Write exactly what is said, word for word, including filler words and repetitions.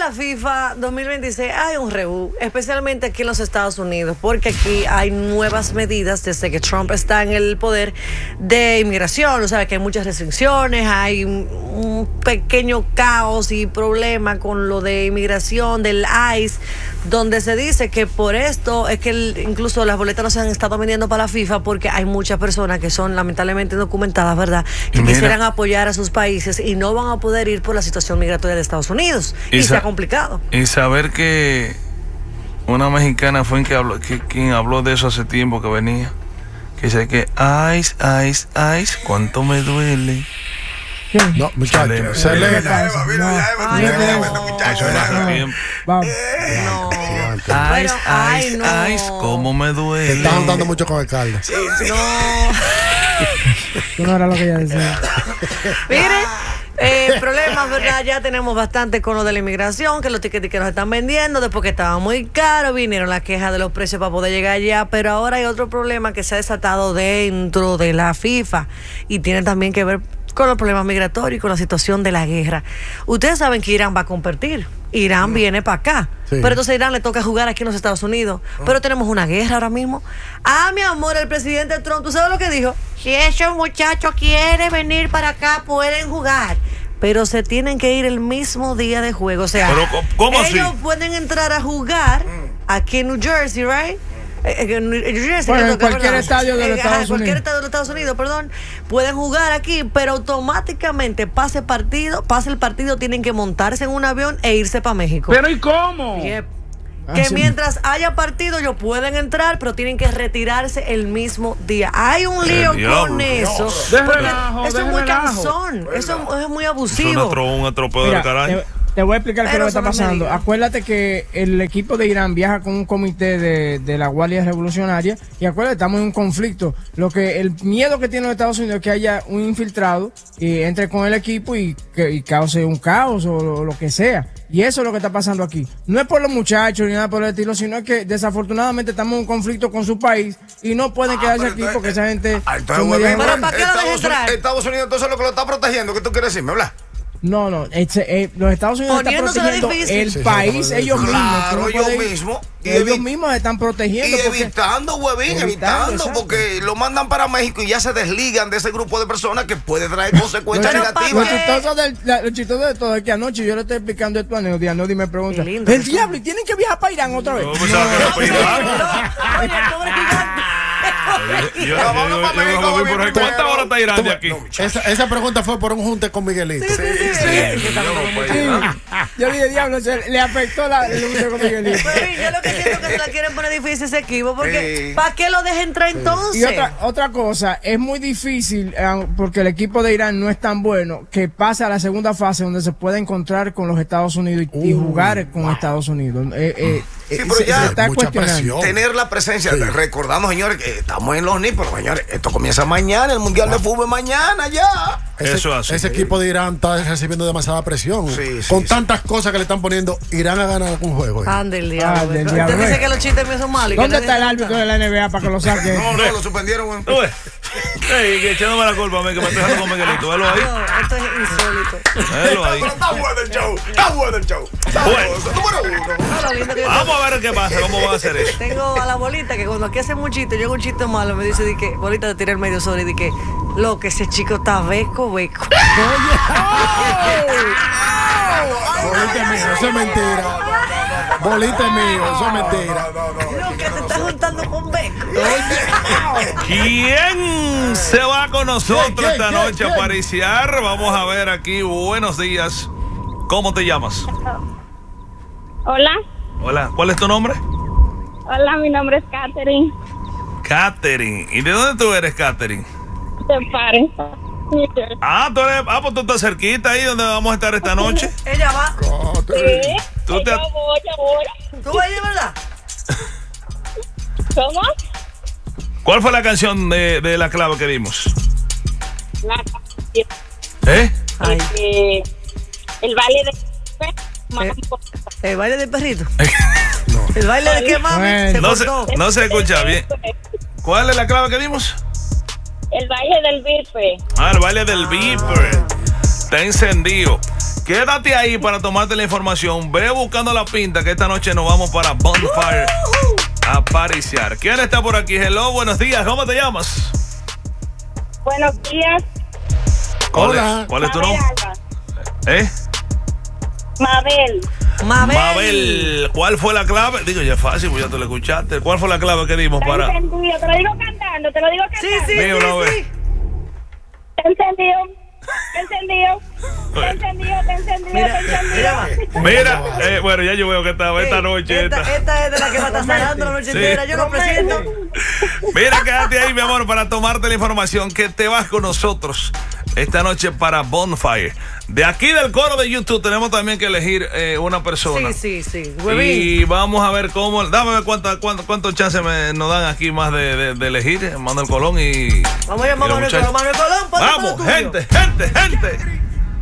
la FIFA dos mil veintiséis hay un reú, especialmente aquí en los Estados Unidos, porque aquí hay nuevas medidas desde que Trump está en el poder de inmigración. O sea, que hay muchas restricciones, hay un, un pequeño caos y problema con lo de inmigración del ICE, donde se dice que por esto es que el, incluso las boletas no se han estado vendiendo para la FIFA, porque hay muchas personas que son lamentablemente indocumentadas, ¿verdad?, que Mira. quisieran apoyar a sus países y no van a poder ir por la situación migratoria de Estados Unidos. Y, y se ha complicado. Y saber que una mexicana fue en que habló, que, quien habló de eso hace tiempo que venía, que dice que ice, ice, ice, cuánto me duele. No, muchachos, Selena. No. Ice, ice, no. ice, cómo me duele. Te estás juntando mucho con el alcalde. Sí, sí. No. Tú no era lo que ella decía. Mire, eh, problemas, ¿verdad? Ya tenemos bastante con lo de la inmigración, que los tickets que nos están vendiendo, después que estaban muy caros, vinieron las quejas de los precios para poder llegar allá, pero ahora hay otro problema que se ha desatado dentro de la FIFA y tiene también que ver con los problemas migratorios y con la situación de la guerra. Ustedes saben que Irán va a competir. Irán mm. viene para acá. Sí. Pero entonces a Irán le toca jugar aquí en los Estados Unidos. Oh. Pero tenemos una guerra ahora mismo. Ah, mi amor, el presidente Trump, ¿tú sabes lo que dijo? Si esos muchachos quieren venir para acá, pueden jugar. Pero se tienen que ir el mismo día de juego. O sea, pero, ¿cómo ellos así? pueden entrar a jugar aquí en New Jersey, ¿right? En, en, en, bueno, en toca, cualquier ¿verdad? estadio de los eh, Estados ajá, Unidos. cualquier estadio de los Estados Unidos, perdón, pueden jugar aquí, pero automáticamente pase partido, pase el partido, tienen que montarse en un avión e irse para México. ¿Pero y cómo? Yep. Ah, que sí. mientras haya partido, ellos pueden entrar, pero tienen que retirarse el mismo día. Hay un lío diablo, con eso. De relajo, eso de es muy relajo. cansón, eso es muy Es abusivo. un, un atropello Mira, del carajo. te, te voy a explicar qué es lo que está Pero eso no me pasando. digas. Acuérdate que el equipo de Irán viaja con un comité de, de la Guardia Revolucionaria y acuérdate, estamos en un conflicto. Lo que el miedo que tiene los Estados Unidos es que haya un infiltrado y entre con el equipo y, que, y cause un caos o lo, lo que sea. Y eso es lo que está pasando aquí. No es por los muchachos ni nada por el estilo, sino es que desafortunadamente estamos en un conflicto con su país y no pueden Ah, quedarse pero aquí entonces- porque esa gente... Ah, entonces, son huevín, media- Pero ¿para qué lo dejan Estados, entrar? Estados Unidos entonces lo que lo está protegiendo, ¿qué tú quieres decirme, habla? No, no, este, eh, los Estados Unidos están Poniéndoselo protegiendo difícil. el Sí, sí, país, sí, ellos mismos. Claro, Tú no ellos puedes- mismos. Y Ellos evi- mismos están protegiendo. Y porque- evitando, huevín, Evitando, evitando, exacto. porque lo mandan para México y ya se desligan de ese grupo de personas que puede traer consecuencias Pero, negativas. Lo ¿qué? chistoso, del, la- lo chistoso de todo es que anoche yo le estoy explicando esto a Neody. A Neody me pregunta: Qué lindo el eso. diablo, y tienen que viajar para Irán otra vez. No, pues, ¿sabes qué? Pues, No, oye, el pobre gigante. Yo- yo- Vámonos yo- pa' yo- México, yo voy por ahí. huevín, ¿Cuántas primero. horas está Irán de aquí? No, muchacho. Esa, esa pregunta fue por un junte con Miguelito. Sí, sí, sí. Sí. Yo dije, diablo, se, le afectó la, el uso con Miguelito. Pero yo lo que siento que se la quieren poner difícil ese equipo, porque Sí. ¿para qué lo deja entrar entonces? Y otra, otra cosa, es muy difícil, eh, porque el equipo de Irán no es tan bueno, que pase a la segunda fase donde se puede encontrar con los Estados Unidos y, y jugar con Estados Unidos. Eh, eh, Sí, eh, pero se, ya- se está Mucha cuestionando. presión. Tener la presencia, Sí. recordando, señores, que estamos en los N I, pero señores, esto comienza mañana, el Mundial de Fútbol mañana ya. Ese, Eso así. ese equipo de Irán está recibiendo demasiada presión. Sí, sí, Con sí. tantas cosas que le están poniendo, Irán ha ganado un juego. Ande el Ah, diablo. del Usted diablo. dice que los chistes míos son malos. y que ¿Dónde nadie está el se árbitro de la N B A para que lo saque? No, no, lo suspendieron. güey. Tú ves. Ey, que echándome la culpa a mí, que me estoy dejando con Miguelito. Velo ahí. No, esto es insólito. Velo ahí. Pero está bueno el show, está bueno el show. Está Bueno. bueno, número uno. No, lo lindo que yo Vamos a ver qué pasa, cómo van a hacer eso. tengo a la bolita que cuando aquí hace un chiste, yo hago un chiste malo, me dice, di que, bolita, te tiré el medio sobre y di que, lo que ese chico está beco, beco. Bolita es mío, eso es mentira. Bolita es mío, eso es mentira. Lo que te está juntando con beco. ¿Quién se va con nosotros ¿Quién, esta quién, noche quién? a pariciar? Vamos a ver aquí. Buenos días. ¿Cómo te llamas? Hola, Hola. ¿Cuál es tu nombre? hola, mi nombre es Katherine. Katherine. ¿Y de dónde tú eres, Katherine? De Paris, New Jersey. Ah, tú eres, ah, pues tú estás cerquita ahí donde vamos a estar esta noche. Ella va. Sí, Tú te- yo voy, yo voy. ¿Tú vas a ir, verdad? ¿Cómo? ¿Cuál fue la canción de, de la clave que dimos? La ¿Eh? Ay, eh, el baile de Eh. el baile del perrito. ¿El baile de qué, mami? Bueno. Se No se, cortó. no se escucha bien. ¿Cuál es la clave que dimos? El baile del bife. Ah, el baile del Viper. Está encendido. Quédate ahí para tomarte la información. Ve buscando la pinta que esta noche nos vamos para Bonfire a pariciar. ¿Quién está por aquí? Hello, buenos días. ¿Cómo te llamas? Buenos días. ¿Cuál Hola. es, cuál es tu Mabel nombre? Alba. ¿Eh? Mabel. Mabel. Mabel, ¿cuál fue la clave? Digo, ya es fácil, pues ya te lo escuchaste. ¿Cuál fue la clave que dimos para...? Te encendido, te lo digo cantando, te lo digo Sí, cantando. sí, Mío, no sí, ve. sí. Te encendido, te encendido, te encendido, te encendido, Mira, te encendido. mira, Mira, eh, bueno, ya yo veo que esta, esta Ey, noche... Esta, esta- esta es de la que va a estar sanando la noche Sí. entera. Yo lo presento. Mira, quédate ahí, mi amor, para tomarte la información que te vas con nosotros esta noche para Bonfire. De aquí del coro de YouTube tenemos también que elegir eh, una persona. Sí, sí, sí. Huevín. Y vamos a ver cómo. Dame ver cuántas cuántos cuántos chances me, nos dan aquí más de, de, de elegir. Manuel Colón y. Vamos a llamar y a los Manuel muchachos. Colón. Manuel Colón, ponte todo Vamos, tuyo. gente, gente, gente.